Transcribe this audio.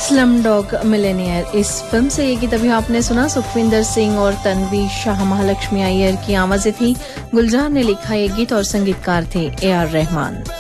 Slum dog Millionaire, इस film से ये गीत अभी आपने सुना। सुखविंदर सिंह और तन्वी शाह महालक्ष्मी अय्यर की आवाजें थी। गुलजार ने लिखा ये गीत और संगीतकार थे AR रहमान।